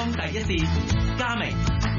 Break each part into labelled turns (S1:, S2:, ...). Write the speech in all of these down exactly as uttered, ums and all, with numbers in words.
S1: 方第一線，嘉明。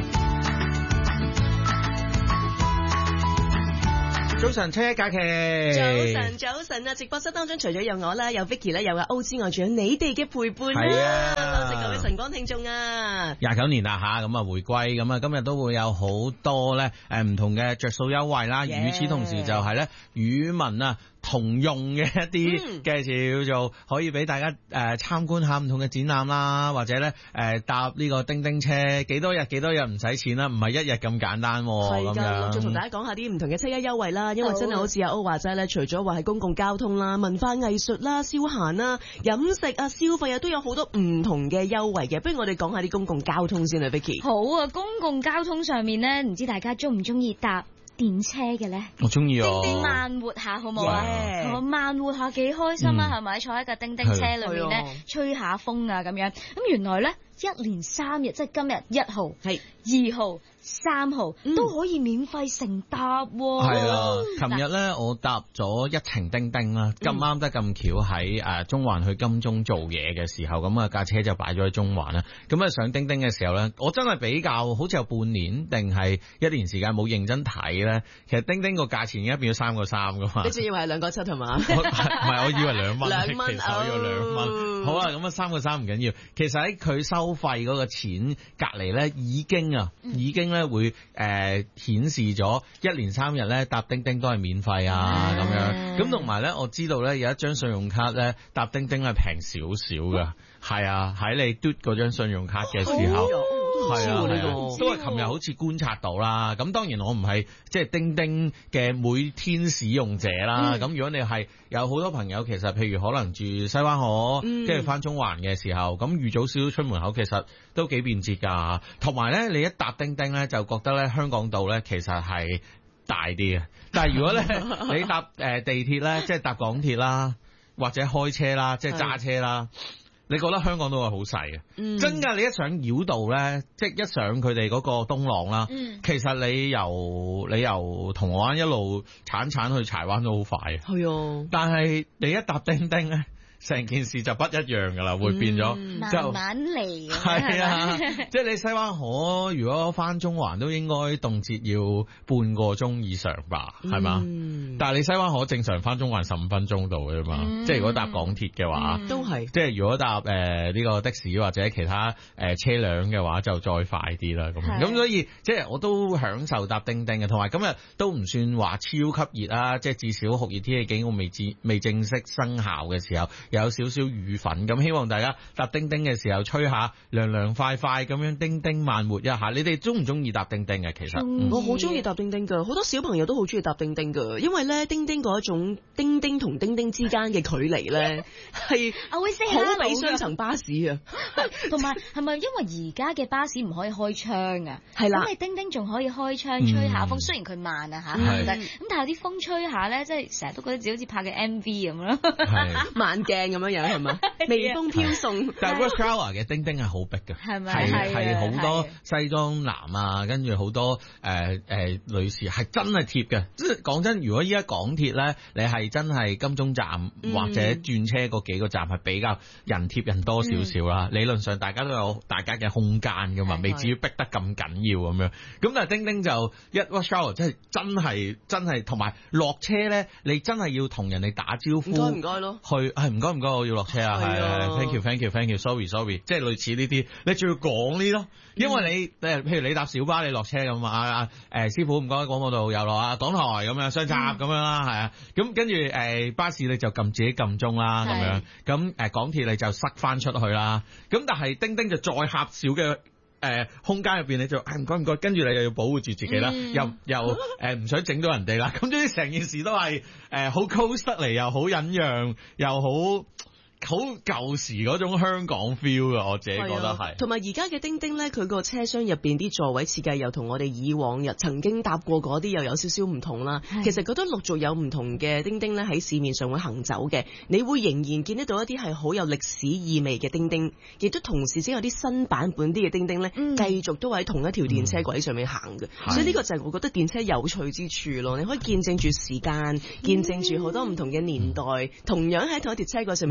S2: 早晨，七一假期。
S3: 早晨，早晨啊！直播室當中除咗有我啦，有 Vicky 啦，有阿 O 之外，仲有你哋嘅陪伴啦。
S2: 係啊，
S3: 多謝各位晨光聽眾啊！
S2: 廿九年啦吓，咁啊回歸，咁啊今日都會有好多咧誒唔同嘅着數優惠啦。與此同時就係咧與民啊同用嘅一啲嘅叫做可以俾大家誒參觀下唔同嘅展覽啦，或者咧誒搭呢個叮叮車幾多日幾多日唔使錢啦，唔係一日咁簡單喎。
S3: 係㗎，再同大家講下啲唔同嘅七一優惠啦。因為真係好似阿 O 話齋咧，除咗話係公共交通啦、文化藝術啦、消閒啦、飲食啊、消費啊，都有好多唔同嘅優惠嘅。不如我哋講下啲公共交通先啦 ，Vicky。
S4: 好啊，公共交通上面咧，唔知大家中唔中意搭電車嘅咧？
S2: 我中意啊！
S4: 叮叮慢活下好冇啊？
S3: Yeah.
S4: 我慢活下幾開心啊，係咪、嗯？坐喺架叮叮車裏面咧，吹下風啊咁樣。咁原來咧，一連三日，即係今日一號、係二號、三號、嗯、都可以免費乘搭喎。
S2: 係啊，琴日咧我搭咗一程叮叮啦，咁啱得咁巧喺誒中環去金鐘做嘢嘅時候，咁啊架車就擺咗喺中環啦。咁啊上叮叮嘅時候咧，我真係比較好似有半年定係一年時間冇認真睇咧。其實叮叮個價錢而家變咗三個三噶嘛。
S3: 你仲以為係兩個七係嘛？
S2: 唔係，我以為兩蚊。
S3: 兩蚊，
S2: 其實我要兩蚊。好啦，咁啊三個三唔緊要。其實喺佢收費嗰個錢隔離咧，已經啊，已經咧會誒顯示咗一連三日咧搭叮叮都係免費啊咁樣。咁同埋咧，我知道咧有一張信用卡咧搭叮叮係平少少㗎。係啊，喺你嘟嗰張信用卡嘅時候。係啊，係啊，都係琴日好似觀察到啦。咁當然我唔係即係叮叮嘅每天使用者啦。咁、嗯、如果你係有好多朋友，其實譬如可能住西灣河，跟住翻中環嘅時候，咁預早少少出門口，其實都幾便捷㗎。同埋咧，你一搭叮叮咧，就覺得咧香港島咧其實係大啲嘅。但係如果咧你搭誒地鐵咧，即係搭港鐵啦，或者開車啦，即係揸車啦。你覺得香港都係好細嘅，嗯、真㗎！你一上繞道咧，即係一上佢哋嗰個東廊啦，嗯、其實你由你由銅鑼灣一路鏟鏟去柴灣都好快嘅。係啊，但係你一搭叮叮咧，成件事就不一樣㗎啦，會變咗、嗯、就
S4: 慢慢嚟。
S2: 係啊，即係你西灣河如果翻中環都應該動輒要半個鐘以上吧，係嘛？嗯、但係你西灣河正常翻中環十五分鐘度嘅嘛，嗯、即係如果搭港鐵嘅話，
S3: 都係、嗯。即
S2: 係如果搭誒呢、呃這個的士或者其他誒、呃、車輛嘅話，就再快啲啦。咁咁是所以即係我都享受搭叮叮嘅，同埋今日都唔算話超級熱啊，即係至少酷熱天氣警告未至未正式生效嘅時候。有少少雨粉，咁希望大家搭叮叮嘅時候吹下涼涼快快咁樣叮叮慢活一下。你哋中唔中意搭叮叮嘅？其實、嗯、
S3: 我好中意搭叮叮噶，好多小朋友都好中意搭叮叮噶，因為咧叮叮嗰一種叮叮同叮叮之間嘅距離咧係好比雙層巴士啊。
S4: 同埋係咪因為而家嘅巴士唔可以開窗啊？
S3: 係啦，
S4: 咁你叮叮仲可以開窗吹下風，嗯、雖然佢慢啊嚇，咁但係啲風吹下咧，即係成日都覺得自己好似拍嘅 M V 咁咯，
S3: 慢鏡咁樣樣係嘛？微風飄送。
S2: 但係 Rush Hour 嘅叮叮係好逼嘅，
S4: 係咪？
S2: 係係好多西裝男啊，跟住好多誒誒、呃呃、女士係真係貼嘅。即係講真，如果依家港鐵咧，你係真係金鐘站、嗯、或者轉車嗰幾個站係比較人貼人多少少啦。嗯、理論上大家都有大家嘅空間噶嘛，未至於逼得咁緊要咁樣。咁但係叮叮就一 Rush Hour 真係真係真係，同埋落車咧，你真係要同人哋打招呼。唔該唔該咯。去係唔該唔該，我要落車啊，係啊 ，thank you thank you thank you，sorry sorry，即係類似呢啲，你仲要講呢咯，因為你誒，嗯、譬如你搭小巴你落車咁啊，誒師傅唔該廣播道又落啊，港台咁樣雙閘咁樣啦，係啊，咁跟住誒巴士你就撳自己撳鐘啦，咁樣，咁誒港鐵你就塞翻出去啦，咁但係叮叮就再狹小嘅。誒、呃、空間入邊你就誒唔該唔該，跟住你又要保護住自己啦，嗯、又又誒唔想整到人哋啦，咁總之成件事都係誒好 close 得嚟，又好忍讓，又好。好舊時嗰種香港 feel 㗎，我自己覺得係。
S3: 同埋而家嘅叮叮咧，佢個車廂入邊啲座位設計又同我哋以往日曾經搭過嗰啲又有少少唔同啦。是其實覺得陸續有唔同嘅叮叮咧喺市面上會行走嘅，你會仍然見得到一啲係好有歷史意味嘅叮叮，亦都同時先有啲新版本啲嘅叮叮咧，嗯、繼續都喺同一條電車軌上面行嘅。嗯、所以呢個就係我覺得電車有趣之處咯。你可以見證住時間，見證住好多唔同嘅年代，嗯、同樣喺同一條車軌上面仍然行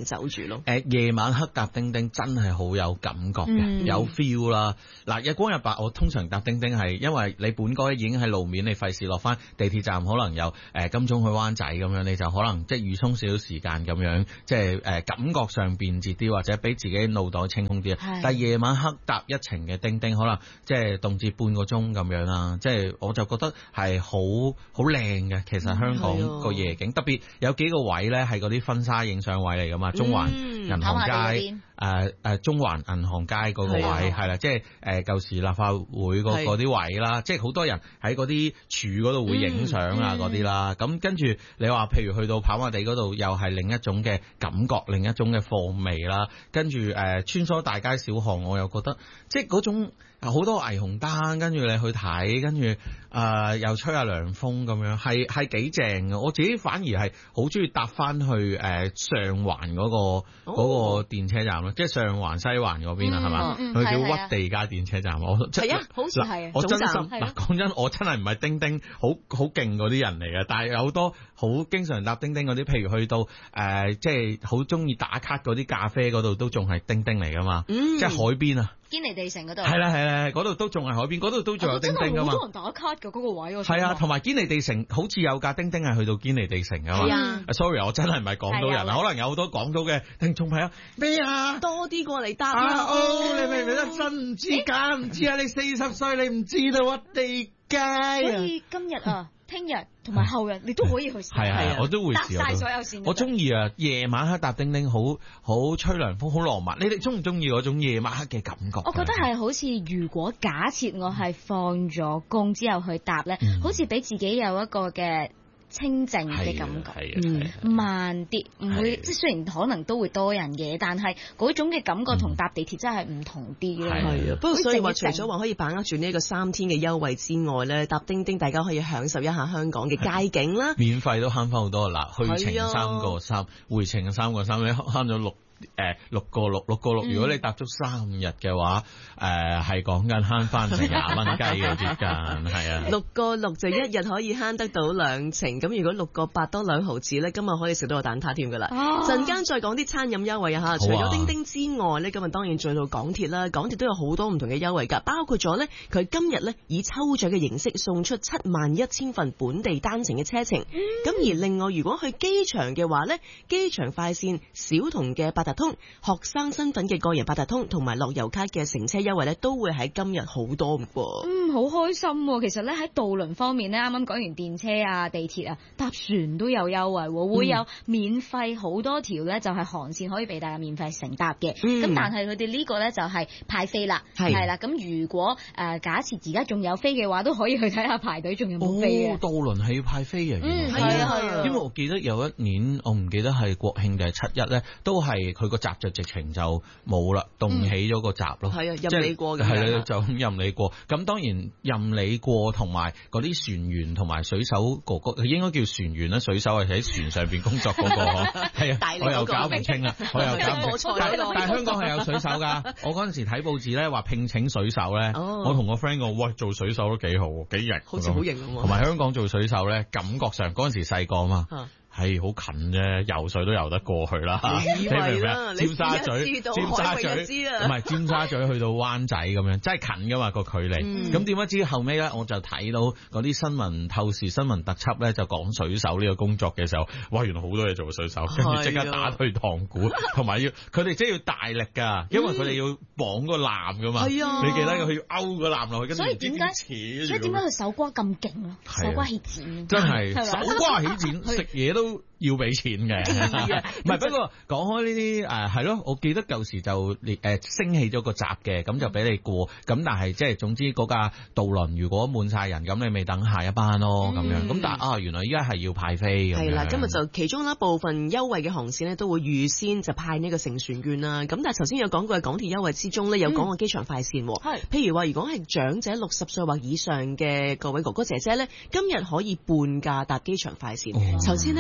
S3: 走住咯。
S2: 誒夜晚黑搭叮叮真係好有感覺嘅，嗯、有 feel 啦。嗱日光日白，我通常搭叮叮係因為你本該已經喺路面，你費事落翻地鐵站，可能由誒金鐘去灣仔咁樣，你就可能即係預鬆少少時間咁樣，即係誒感覺上便捷啲，或者俾自己腦袋清空啲。是但係夜晚黑搭一程嘅叮叮，可能即係動至半個鐘咁樣啦。即係我就覺得係好好靚嘅。其實香港個夜景，嗯、特別有幾個位咧係嗰啲婚紗影相位嚟㗎嘛，中環銀行街。嗯誒誒、呃，中環銀行街嗰個位係啦，即係誒舊時立法會嗰啲位啦，即係好多人喺嗰啲柱嗰度會影相啊嗰啲啦。咁、嗯、跟住你話，譬如去到跑馬地嗰度，又係另一種嘅感覺，另一種嘅貨味啦。跟住誒、呃、穿梭大街小巷，我又覺得即係嗰種好多霓虹燈，跟住你去睇，跟住誒、呃、又吹下涼風咁樣，係係幾正嘅。我自己反而係好中意搭翻去誒、呃、上環嗰、嗰個嗰、哦、個電車站咯。即係上環西環嗰邊啊，係嘛？佢叫屈地街電車站，我
S4: 係啊，好似係啊。
S2: 我真心嗱，講真，我真係唔係叮叮好好勁嗰啲人嚟嘅，但係有好多好經常搭叮叮嗰啲，譬如去到誒，即係好中意打卡嗰啲咖啡嗰度，都仲係叮叮嚟噶嘛。即係海邊啊，
S4: 堅尼地城嗰度。係
S2: 啦係啦，嗰度都仲係海邊，嗰度都仲有叮叮噶嘛。
S4: 好多人打卡嘅嗰個位。
S2: 係啊，同埋堅尼地城好似有架叮叮係去到堅尼地城噶嘛。Sorry， 我真係唔係港島人，可能有好多港島嘅聽眾朋友咩啊？
S3: 多啲過嚟搭啦！
S2: 啊哦，你明唔明得真唔知㗎？唔知啊！你四十歲你唔知道屈地街啊！
S4: 所以今日啊、聽日同埋後日你都可以去試。
S2: 係係，我都會試。
S4: 搭曬所有線。
S2: 我中意啊！夜晚黑搭叮叮，好好吹涼風，好浪漫。你哋中唔中意嗰種夜晚黑嘅感覺？
S4: 我覺得係好似如果假設我係放咗工之後去搭咧，嗯、好似俾自己有一個嘅清靜嘅感覺，嗯，慢啲，唔會即係雖然可能都會多人嘅，但係嗰種嘅感覺同搭地鐵真係唔同啲咯。
S3: 係啊，不過所以話除咗話可以把握住呢個三天嘅優惠之外咧，搭叮叮大家可以享受一下香港嘅街景啦。
S2: 免費都慳翻好多啦，去程三個三，回程三個三，你慳咗六。誒六個六六個六，如果你搭足三日嘅話，誒係講緊慳翻成廿蚊雞嘅接近，係啊。六個六就一日可以慳得到兩程，咁如果六個八多兩毫子咧，今日可以食到個蛋撻添㗎啦。陣間、啊、再講啲餐飲優惠啊嚇，除咗叮叮之外咧，今日當然再到港鐵啦，港鐵都有好多唔同嘅優惠㗎，包括咗咧佢今日咧以抽獎嘅形式送出七萬一千份本地單程嘅車程，咁、嗯、而另外如果去機場嘅話咧，機場快線小童嘅八達通、學生身份嘅個人八達通同埋樂悠卡嘅乘車優惠咧，都會喺今日好多喎。嗯，好開心喎！其實咧喺渡輪方面咧，啱啱講完電車啊、地鐵啊，搭船都有優惠喎，會有免費好多條咧，就係航線可以俾大家免費乘搭嘅。咁、嗯、但係佢哋呢個咧就係派飛啦，係啦。咁如果誒、呃、假設而家仲有飛嘅話，都可以去睇下排隊仲有冇飛啊。渡輪係要派飛嘅，嗯係啊係啊。因為我記得有一年，我唔記得係國慶定係七一咧，都係佢個閘就直情就冇啦，動起咗個閘咯。係啊、嗯，任你過嘅。係啦，就咁任你過。咁當然任你過同埋嗰啲船員同埋水手哥哥，應該叫船員啦，水手係喺船上邊工作嗰、那個嗬。係啊，我又搞唔清啦，我又搞唔清。但係香港係有水手㗎。我嗰陣時睇報紙咧，話聘請水手咧，哦、我同個 friend 講，喂，做水手都幾好，幾型，好似好型咁。同埋香港做水手咧，感覺上嗰陣時細個啊嘛。啊係好近啫，游水都游得過去啦。你明唔明？尖沙咀、尖沙咀，唔係尖沙咀去到灣仔咁樣，真係近噶嘛個距離。咁點解知後尾咧，我就睇到嗰啲新聞透視新聞特輯咧，就講水手呢個工作嘅時候，哇！原來好多嘢做水手，跟住即刻打退堂鼓，同埋要佢哋真係要大力㗎，因為佢哋要綁個纜㗎嘛。係啊，你記得佢要勾個纜落去，跟住所以點解？所以點解佢手瓜咁勁啊？手瓜起剪，真係手瓜起剪，食嘢都要俾錢嘅，唔係不過講開呢啲誒係咯，我記得舊時就誒、呃、升起咗個閘嘅，咁就俾你過，咁但係即係總之嗰架渡輪如果滿晒人，咁你咪等下一班咯咁、嗯、樣，咁但係啊原來依家係要派飛咁樣。係啦，今日就其中一部分優惠嘅航線咧，都會預先就派呢個乘船券啦。咁但係頭先有講過嘅港鐵優惠之中咧，有講過機場快線，係、嗯、譬如話如果係長者六十歲或以上嘅各位哥哥姐姐咧，今日可以半價搭機場快線。頭先咧我哋咪有講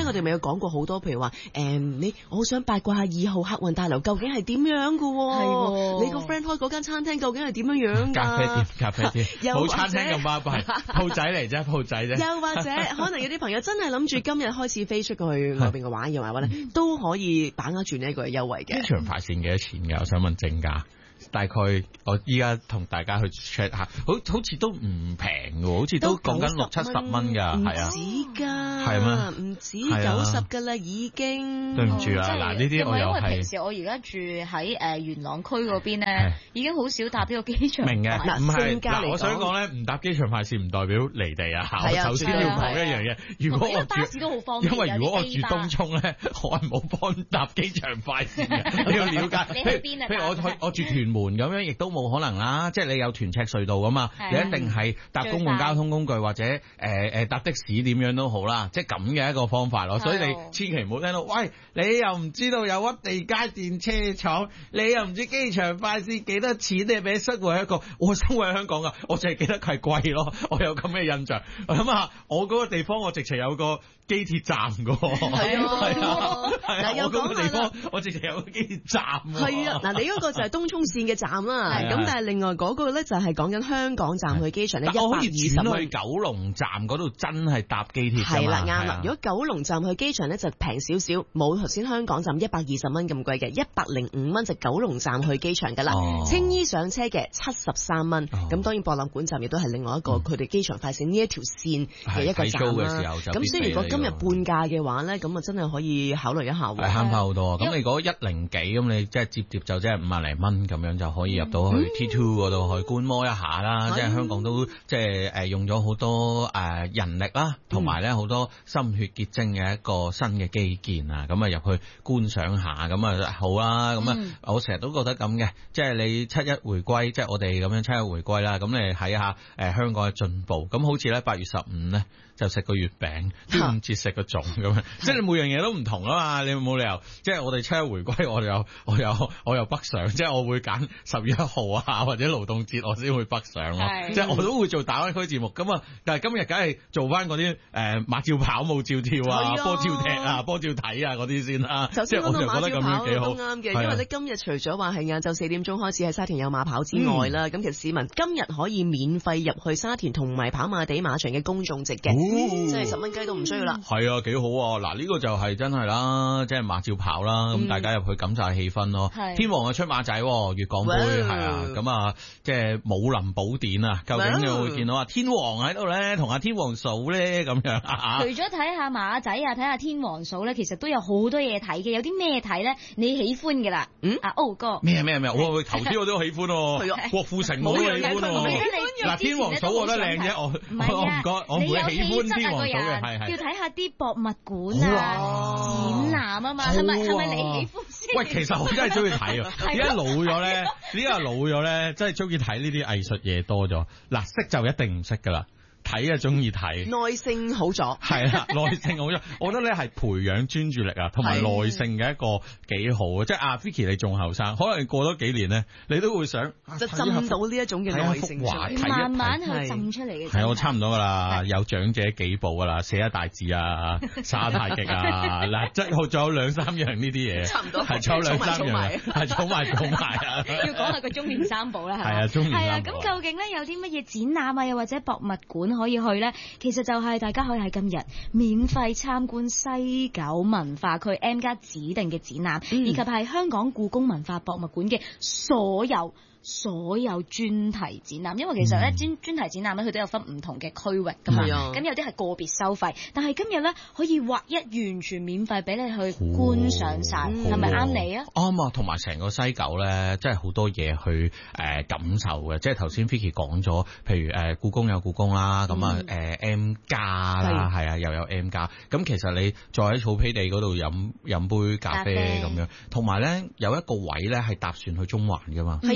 S3: 講過好多，譬如話誒、嗯、你我好想八卦下二號客運大樓究竟係點樣㗎喎、哦？你個 friend 開嗰間餐廳究竟係點樣樣㗎？
S2: 咖啡店，咖啡店，冇餐廳咁巴閉，鋪仔嚟啫，鋪仔啫。
S3: 又或者可能有啲朋友真係諗住今日開始飛出去外邊嘅玩嘅話咧，都可以把握住呢一個優惠嘅。
S2: 機場快線幾多錢㗎？我想問正價。大概我依家同大家去 check 下，好好似都唔平嘅，好似都講緊六七十蚊㗎，係啊，
S3: 唔止㗎，
S2: 係咩？
S3: 唔止九十㗎啦，已經。
S2: 對唔住啊，嗱呢啲我又係。
S4: 因為平時我而家住喺誒元朗區嗰邊咧，已經好少搭呢個機場。
S2: 明嘅，唔係嗱，我想講咧，唔搭機場快線唔代表離地啊。我首先要講一樣嘢，如果我
S4: 巴士都好方便，
S2: 因為如果我住東涌咧，我係冇幫搭機場快線嘅，你要了解。
S4: 你喺邊啊？
S2: 譬如我去我住屯門咁樣，亦都冇可能啦。即係你有屯赤隧道㗎嘛，你一定係搭公共交通工具或者誒誒搭的士點樣都好啦。即係咁嘅一個方法咯。所以你千祈唔好聽到，喂，你又唔知道有屈地街電車廠，你又唔知機場快線幾多錢，你俾生活喺一個，我生活喺香港㗎，我淨係記得佢係貴咯。我有咁嘅印象。咁啊，我嗰個地方我直情有個機鐵站㗎。係啊，嗱，我嗰個地方我直情有個機鐵站。
S3: 係啊，嗱，你嗰個就係東涌線嘅站啦。咁但係另外嗰個咧就係講緊香港站去機場咧，一百二十蚊。
S2: 去九龍站嗰度真係搭機鐵。
S3: 係啦，啱啦。如果九龍站去機場咧就平少少，冇頭先香港站一百二十蚊咁貴嘅，一百零五蚊就九龍站去機場㗎啦。
S2: 哦、
S3: 青衣上車嘅七十三蚊。咁、哦、當然博覽館站亦都係另外一個佢哋、嗯、機場快線呢一條線嘅一個站啦。咁所以如果今日半價嘅話咧，咁啊真係可以考慮一下喎。
S2: 係慳翻好多。咁你如果一零幾咁，你即係折疊就即係五萬零蚊咁樣就可以入到去 T 二 嗰度去觀摩一下啦。嗯、即係香港都即係誒用咗好多誒人力啦，同埋咧好多心血結晶嘅一個新嘅基建啊。咁啊入去觀賞下，咁啊好啦。咁啊、嗯，我成日都覺得咁嘅，即係你七一回歸，即係我哋咁樣七一回歸啦。咁你睇下誒香港嘅進步。咁好似咧八月十五咧就食個月餅，端午節食個粽咁樣，即係你每樣嘢都唔同啊嘛。你冇理由即係我哋七一回歸，我又我又我又北上，即係我會揀十月一號啊或者勞動節我先會北上咯。即係我都會做大灣區節目咁啊，但係今日梗係做翻嗰啲誒馬照跑、舞照跳啊、波照踢啊、波照睇啊嗰啲先啦。即係我就覺得咁樣幾好。啱嘅，因為咧今日除咗話係晏晝四點鐘開始喺沙田有馬跑之外啦，咁、嗯、其實市民今日可以免費入去沙田同埋跑馬地馬場嘅公眾席嘅，即係十蚊雞都唔需要啦。係啊，幾好啊！嗱，呢個就係真係啦，即係馬照跑啦，咁、嗯、大家入去感受下氣氛咯。天王啊出馬仔，粵港杯係啊，咁啊即係武林寶典啊，究竟你會見到啊天王喺度咧，同阿天王嫂咧咁樣。
S4: 除咗睇下馬仔啊，睇下天王嫂咧，其實都有好多嘢睇嘅。有啲咩睇咧？你喜歡嘅啦，嗯，阿歐哥
S2: 咩咩咩，我頭先我都喜歡喎，郭富城我都喜歡喎。嗱，天王嫂我覺得靚啫，我我唔覺，我唔會喜歡天王嫂嘅，係係。
S4: 要睇下啲博物館啊、展覽啊嘛，係咪係咪你喜歡先？
S2: 喂，其實我真係中意睇啊！而家老咗咧，而家老咗咧，真係中意睇呢啲藝術嘢多咗。嗱，識就一定唔識噶啦。睇啊，中意睇，
S3: 耐性好咗，係
S2: 啊，耐性好咗。我覺得咧係培養專注力啊，同埋耐性嘅一個幾好啊。即係阿 Vicky 你仲後生，可能過多幾年咧，你都會想
S3: 就浸到呢一種嘅耐性，
S4: 慢慢去浸出嚟嘅。
S2: 係我差唔多噶啦，有長者幾步噶啦，寫一大字啊，耍太極啊，嗱，即係仲有兩三樣呢啲嘢，
S3: 差唔多
S2: 係仲有兩三樣，係儲埋儲埋啊。
S4: 要講下個中年三寶啦，係
S2: 啊，中年三寶。係啊，
S4: 咁究竟咧有啲乜嘢展覽啊，又或者博物館可以去咧？其實就係大家可以喺今日免費參觀西九文化區 M+ 指定嘅展覽，嗯、以及係香港故宮文化博物館嘅所有所有專題展覽。因為其實咧專專題展覽咧佢都有分唔同嘅區域噶嘛，咁、嗯、有啲係個別收費，但係今日咧可以劃一完全免費俾你去觀賞晒，係咪啱你啊？
S2: 啱啊，同埋成個西九咧，真係好多嘢去誒、呃、感受嘅。即係頭先 Vicky 講咗，譬如誒、呃、故宮有故宮啦，咁啊誒 M+ 啦，係啊又有 M+。咁其實你再喺草皮地嗰度飲飲杯咖啡咁樣，同埋咧有一個位咧係搭船去中環噶嘛，係啊。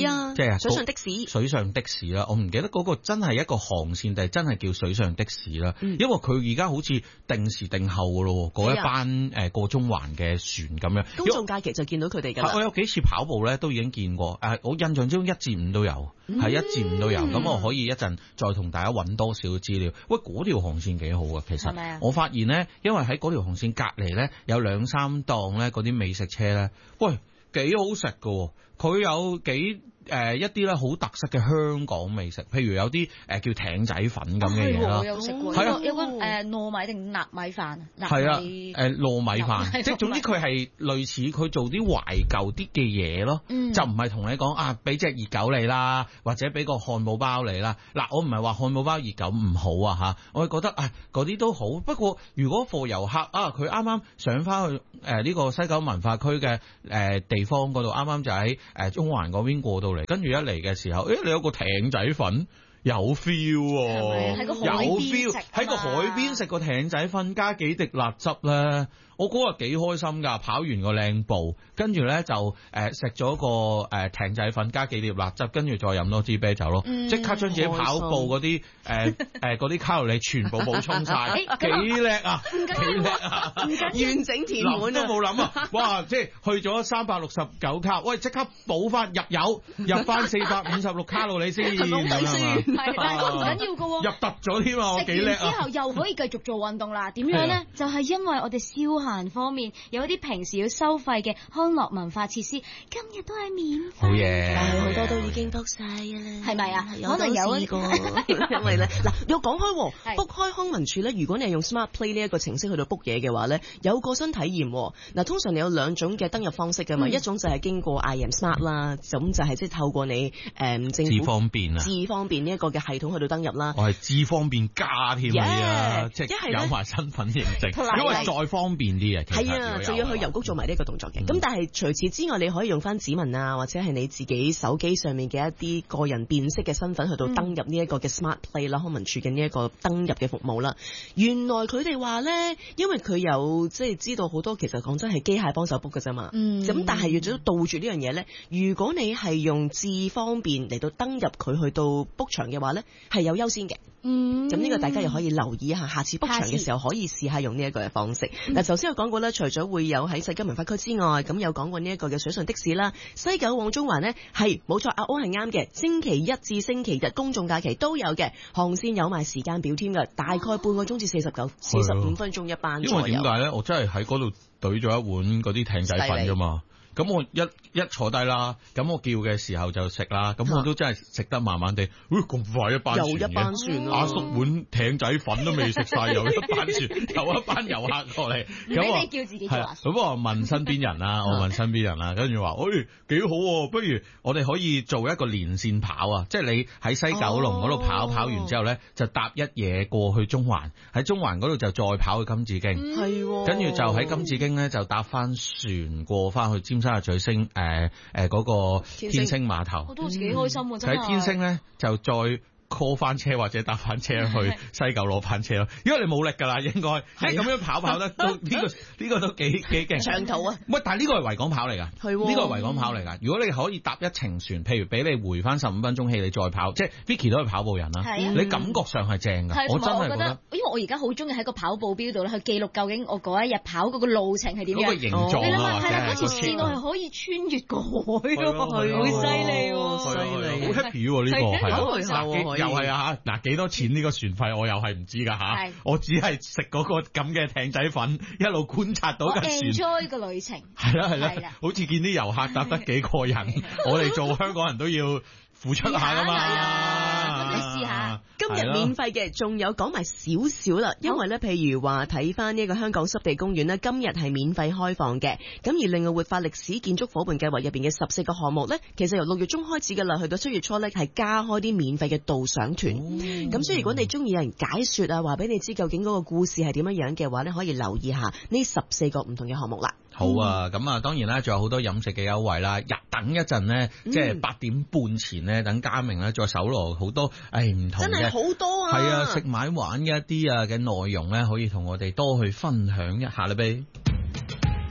S2: 即係
S3: 水上的士，
S2: 水上的士啦。我唔記得嗰個真係一個航線定係真係叫水上的士啦。
S3: 嗯、因
S2: 為佢而家好似定時定候噶咯，嗰一班誒過中環嘅船咁樣。
S3: 公眾假期就見到佢哋㗎啦。
S2: 我有幾次跑步咧，都已經見過。誒，我印象之中一至五都有，係、嗯、一至五都有。咁我可以一陣再同大家揾多少資料。喂，嗰條航線幾好啊，其實。係咪啊？我發現咧，因為喺嗰條航線隔離咧有兩三檔咧嗰啲美食車咧，喂，幾好食㗎。佢有幾誒、呃、一啲咧好特色嘅香港美食，譬如有啲誒、呃、叫艇仔粉咁嘅嘢啦，
S4: 我有食過，係啊，有個誒、呃、糯米定納米飯，
S2: 係啊，誒、呃、糯米飯，即係總之佢係類似佢做啲懷舊啲嘅嘢咯，嗯、就唔係同你講啊，俾隻熱狗你啦，或者俾個漢堡包你啦。嗱，我唔係話漢堡包熱狗唔好啊嚇，我係覺得啊嗰啲都好。不過如果貨遊客啊，佢啱啱上翻去誒呢、呃這個西九文化區嘅誒地方嗰度，啱啱就喺誒、呃、中環嗰邊過到嚟，跟住一嚟嘅時候，誒你有個艇仔粉有 feel 喎，
S4: 喺個海
S2: 有
S4: 邊
S2: feel 喺個海邊食個艇仔粉加幾滴辣汁咧，我嗰日幾開心㗎，跑完個靚步，跟住咧就誒食咗個誒艇仔粉加幾碟辣汁，跟住再飲多支啤酒咯，即、嗯、刻將自己跑步嗰啲誒誒嗰啲卡路里全部補充晒，幾叻啊，幾叻啊，
S3: 完整填滿
S2: 都冇諗啊，哇！即係去咗三百六十九卡，喂，即刻補翻入油，入翻四百五十六卡路里先，咁樣啊，
S4: 係，但係都唔緊要㗎喎，
S2: 入突咗添啊，我幾叻啊！
S4: 食完之後又可以繼續做運動啦，點樣咧？就係、是、因為我哋消閒方面有啲平時要收費嘅康樂文化設施，今日都係免費。
S2: 好嘢，
S3: 但係好多都已經 book 晒㗎啦，
S4: 係咪啊？
S3: 可能有試過，因為咧嗱，又講開 book 開康文署咧，如果你係用 Smart Play 呢一個程式去到 book 嘢嘅話咧，有個新體驗。嗱，通常你有兩種嘅登入方式㗎嘛、嗯，一種就係經過 I am Smart 啦，咁就係即係透過你誒、嗯、政府
S2: 智方便啊，
S3: 智方便呢一個嘅系統去到登入啦。
S2: 我係智方便加添啊，即係有埋身份認證，因為再方便啲啊。
S3: 係啊，就要去郵局做埋呢一個動作嘅。咁、嗯、但係除此之外，你可以用翻指紋啊，或者係你自己手機上面嘅一啲個人辨識嘅身份去到登入呢一個嘅 Smart Play 啦、嗯，康文署嘅呢一個登入嘅服務啦。原來佢哋話咧，因為佢有即係知道好多其實講真係機械幫手 book 嘅啫嘛。咁、嗯、但係要做到杜絕呢樣嘢咧，如果你係用智方便嚟到登入佢去到 book 場嘅話咧，係有優先嘅。嗯，咁呢個大家又可以留意一下，下次 book 場嘅時候可以試下用呢一個嘅方式。嗱，頭先有講過咧，除咗會有喺西九文化區之外，咁有講過呢一個嘅水上的士啦，西九往中環呢，係冇錯，阿 O 係啱嘅，星期一至星期日公眾假期都有嘅，航線有埋時間表添嘅，大概半個鐘至四十九、四十五分鐘一班左右。
S2: 因為點解咧？我真係喺嗰度懟咗一碗嗰啲艇仔粉啫嘛。咁我一一坐低啦，咁我叫嘅時候就食啦，咁我都真係食得慢慢地，喂、哎、咁快一班船嘅，
S3: 又一班船
S2: 阿叔碗艇仔粉都未食晒，又一班船，又一班遊客過嚟，咁
S4: 你叫自己做阿叔。
S2: 咁我問身邊人啦，我問身邊人啦，跟住話，誒幾好喎，不如我哋可以做一個連線跑啊，即係你喺西九龍嗰度跑、哦、跑完之後咧，就搭一嘢過去中環，喺中環嗰度就再跑去金紫荊，係、嗯，跟住就喺金紫荊咧就搭翻船過翻去尖沙咀星誒誒嗰個天星碼頭，
S4: 我都幾開心喎！真係
S2: 喺天星咧就再 call 翻車或者搭翻車去西九攞翻車咯，因為你冇力㗎啦，應該係咁樣跑跑得都呢、呢個呢、呢個都幾幾勁
S3: 長途啊！
S2: 喂，但係呢個係維港跑嚟㗎，係呢個係維港跑嚟㗎。如果你可以搭一程船，譬如俾你回翻十五分鐘氣，你再跑，即係 Vicky 都係跑步人啦、啊，你感覺上係正㗎。我真係覺得，
S4: 因為我而家好中意喺個跑步錶度咧去記錄究竟我嗰一日跑嗰個路程係點樣，
S2: 嗰個形狀
S4: 你諗
S2: 啊，
S4: 係啦，嗰條線我係可以穿越過海㗎，好犀利喎，
S2: 犀利，好 happy 喎呢個係，嗱又係啊嗱。幾多錢呢個船費我又係唔知㗎吓，我只係食嗰個咁嘅艇仔粉，一路觀察到架船
S4: enjoy 個旅程，
S2: 係啦係啦，好似見啲遊客搭得幾過癮，我哋做香港人都要付出下㗎嘛，
S4: 咁你試下。
S3: 今日免費嘅，仲有講埋少少啦，因為咧，譬如話睇翻呢個香港濕地公園咧，今日係免費開放嘅。咁而另外活化歷史建築伙伴計劃入邊嘅十四個項目咧，其實由六月中開始嘅啦，去到七月初咧係加開啲免費嘅導賞團。咁、哦、所以如果你中意有人解說啊，話俾你知究竟嗰個故事係點樣樣嘅話咧，可以留意下呢十四個唔同嘅項目啦。
S2: 好啊，咁啊，當然啦，仲有好多飲食嘅優惠啦。日等一陣呢，即係八點半前呢，等嘉明咧再搜羅好多誒唔同嘅，真係
S3: 好多啊！
S2: 係啊，食買玩嘅一啲啊嘅內容咧，可以同我哋多去分享一下啦，呗。